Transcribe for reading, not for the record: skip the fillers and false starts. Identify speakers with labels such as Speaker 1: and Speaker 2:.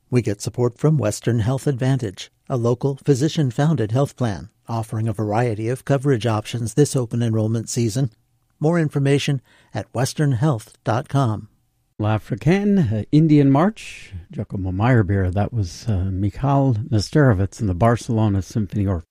Speaker 1: We get support from Western Health Advantage, a local physician-founded health plan offering a variety of coverage options this open enrollment season. More information at westernhealth.com.
Speaker 2: L'Africaine, Indian March, Giacomo Meyerbeer. That was Mikhail Nesterovitz and the Barcelona Symphony Orchestra.